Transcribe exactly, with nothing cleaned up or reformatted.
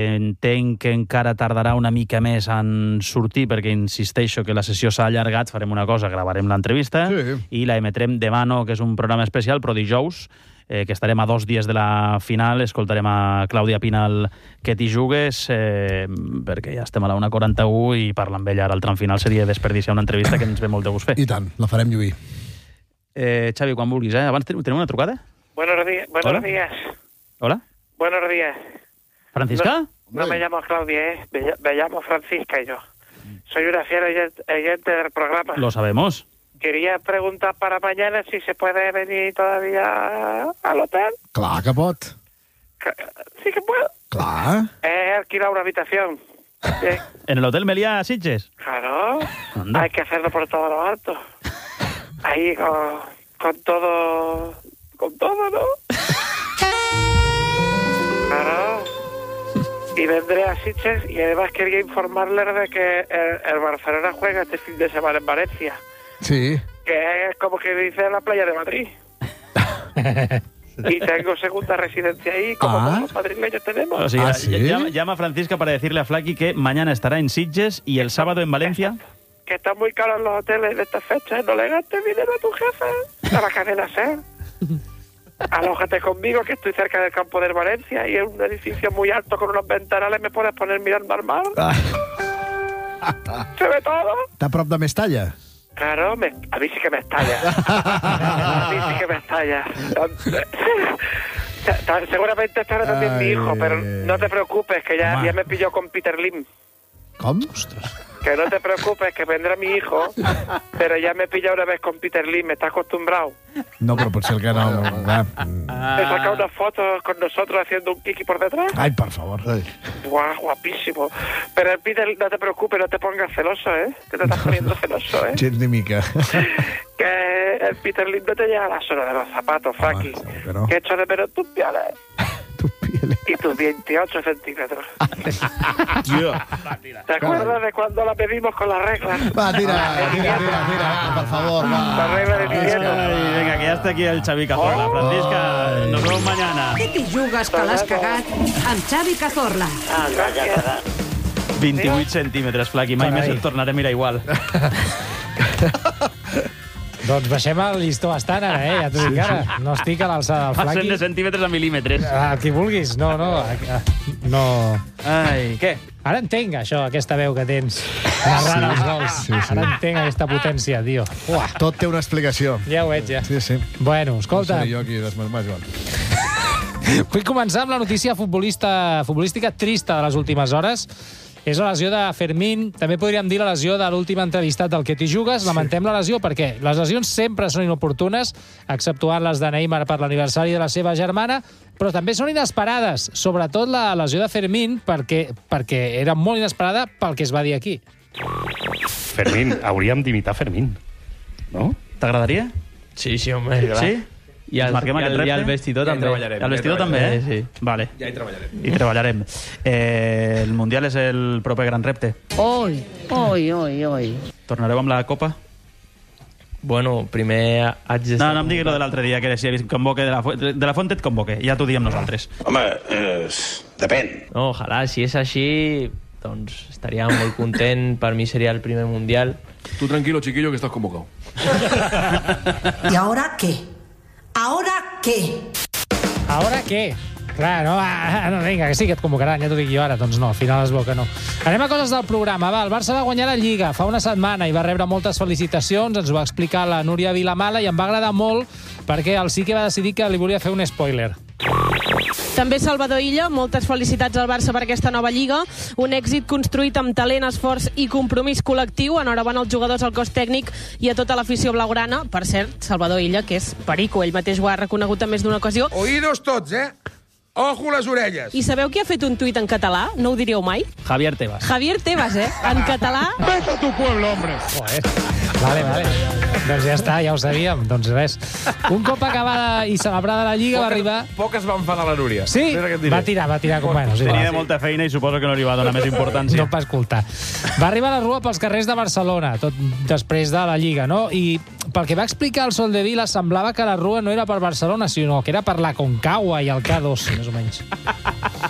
Entenc que encara tardarà una mica més en sortir, perquè insisteixo que la sessió s'ha allargat, farem una cosa, gravarem l'entrevista Sí. i la emetrem demà, no, que és un programa especial, però dijous, eh, que estarem a dos dies de la final, escoltarem a Clàudia Pina el Que t'hi jugues, eh, perquè ja estem a la una quaranta-u i parlar amb ella ara al tram final seria desperdiciar una entrevista que ens ve molt de gust fer. I tant, la farem lluir. Eh, Xavi, quan vulguis, eh? Abans tenim una trucada? Buenos días. Buenos Hola. días. Hola? Buenos días. ¿Francisca? No, no me llamo Claudia, ¿eh? Me, me llamo Francisca y yo. Soy una fiel oyente, oyente del programa. Lo sabemos. Quería preguntar para mañana si se puede venir todavía al hotel. Clar que pot. Que- Sí que puedo. Clar. Es alquilar una habitación. Sí, ¿En el Hotel Meliá Sitges? claro. Anda. Hay que hacerlo por todo lo alto. Ahí con, con todo... Con todo, ¿no? Claro. Y vendré a Sitges y además quería informarles de que el, el Barcelona juega este fin de semana en Valencia. Sí. Que es como que dice la playa de Madrid. Y tengo segunda residencia ahí, como Ah. todos los madrileños tenemos. O sea, ¿Ah, ll- sí? llama, llama a Francisca para decirle a Flaky que mañana estará en Sitges y el sábado en Valencia. Que están muy caros los hoteles de estas fechas. No le gastes dinero a tu jefe. A la cadena SER. Alójate conmigo, que estoy cerca del campo de Valencia y es un edificio muy alto con unos ventanales. Me puedes poner mirando al mar. Ah, Se ve todo. està a prop de Mestalla? Claro, me, a mí sí que me estalla. A mí sí que me estalla. Seguramente estará también mi hijo, Ay. pero no te preocupes, que ya, ya me pilló con Peter Lim. Com? Que no te preocupes, que vendrá mi hijo, pero ya me pilló una vez con Peter Lim, me está acostumbrado. No, però potser el que no... Clar. Me saca unas fotos con nosotros haciendo un kiki por detrás. Ai, per favor. Ai. Guau, guapísimo. Pero el Peter, no te preocupes, no te pongas celoso, ¿eh? Que te estás poniendo celoso, ¿eh? Gens ni mica. Que el Peter Lim no te llega a la zona de los zapatos, Frankie. segur que no. Que echo de menos tus piales Tu pieles. y tus veintiocho centímetros. ¿Te acuerdas de cuando la pedimos con las reglas? Va, tira, tira, tira, tira, per favor, La va. regla de mi nieto. Ay, venga, que ya está aquí el Xavi Cazorla. Francisca, nos vemos mañana. Que t'hi jugues que l'has cagat amb Xavi Cazorla. Ah, gracias. vint-i-vuit centímetres, Flaky. Mai més el tornaré a mirar igual. Doncs baixem el llistó bastant ara, eh? Ja t'ho dic ara. No estic a l'alçada del Passen Flaky. de centímetres a mil·límetres. El que vulguis. No, no. a- a- No... Ai, què? Ara entenc això, aquesta veu que tens narrant els gols. sí, sí. Ara entenc aquesta potència, tio. Uah, Tot té una explicació. ja ho veig, ja. Sí, sí. Bueno, No escolta, seré jo aquí desmarmar, Joan. vull començar amb la notícia futbolista, futbolística trista de les últimes hores. És la lesió de Fermín, també podríem dir la lesió de l'últim entrevistat del Que t'hi jugues. Lamentem la lesió perquè les lesions sempre són inoportunes, exceptuant les de Neymar per l'aniversari de la seva germana, però també són inesperades, sobretot la lesió de Fermín, perquè, perquè era molt inesperada pel que es va dir aquí. Fermín, hauríem d'imitar Fermín, no? T'agradaria? Sí, sí, home, clar. Sí? I el, Marquem i el, aquest repte? i el vestidor Ja hi també. treballarem. El vestidor també, eh? Sí, sí. Vale. Ja hi treballarem. I treballarem. Eh, el Mundial és el proper gran repte. Oi, oi, oi, oi. Tornareu amb la Copa? Bueno, primer haig de... No, no em diguis lo de l'altre dia, que si es convoque de la, Fu- de la Fonte et convoque. Ja t'ho diem nosaltres. Home, eh, depèn. No, ojalà, si és així, doncs estaria molt content. Per mi seria el primer Mundial. Tú tranquilo, chiquillo, que estás convocado. ¿Y ahora qué? ¿Ahora qué? Ara què? Clar, no, ah, no, vinga, que sí que et convocaran, ja t'ho dic jo ara. Doncs no, al final es veu que no. Anem a coses del programa. Va, el Barça va guanyar la Lliga fa una setmana i va rebre moltes felicitacions. Ens ho va explicar la Núria Vilamala i em va agradar molt perquè el sí que va decidir que li volia fer un spoiler. També Salvador Illa, moltes felicitats al Barça per aquesta nova Lliga. Un èxit construït amb talent, esforç i compromís col·lectiu. Enhorabona als jugadors, al cos tècnic i a tota l'afició blaugrana. Per cert, Salvador Illa, que és perico, ell mateix ho ha reconegut en més d'una ocasió. Oídos tots, eh? Ojo les orelles. I sabeu qui ha fet un tuit en català? No ho diríeu mai? Javier Tebas. Javier Tebas, eh? En català... Vete a tu pueblo, hombre. Joder. Vale, vale. Doncs ja està, ja ho sabíem. Doncs res. Un cop acabada i celebrada la Lliga va arribar... Poc es va enfadar la Núria. Sí, Mira què et diré. va tirar, va tirar com... Bueno, sí, Tenia va. molta feina i suposo que no li va donar més importància. No va escoltar. Va arribar la rua pels carrers de Barcelona, tot després de la Lliga, no? I pel que va explicar el Sol de Vila, semblava que la rua no era per Barcelona, sinó que era per la Concagua i el K dos, més o menys.